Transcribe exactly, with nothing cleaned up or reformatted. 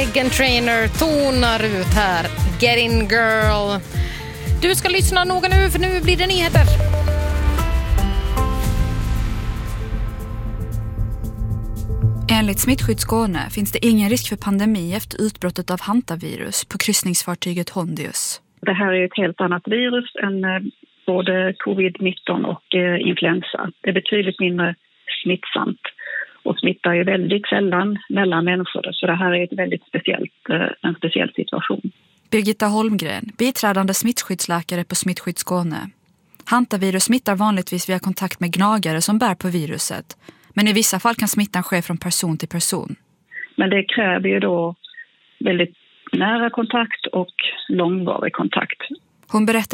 Meghan Trainor tonar ut här. Get in girl. Du ska lyssna noga nu, för nu blir det nyheter. Enligt Smittskydd Skåne finns det ingen risk för pandemi efter utbrottet av hantavirus på kryssningsfartyget Hondius. Det här är ett helt annat virus än både covid nitton och influensa. Det är betydligt mindre smittsamt och smittar ju väldigt sällan mellan människor. Så det här är ett väldigt speciellt, en speciell situation. Birgitta Holmgren, biträdande smittskyddsläkare på Smittskydd Skåne. Hantavirus smittar vanligtvis via kontakt med gnagare som bär på viruset. Men i vissa fall kan smittan ske från person till person. Men det kräver ju då väldigt nära kontakt och långvarig kontakt. Hon berättar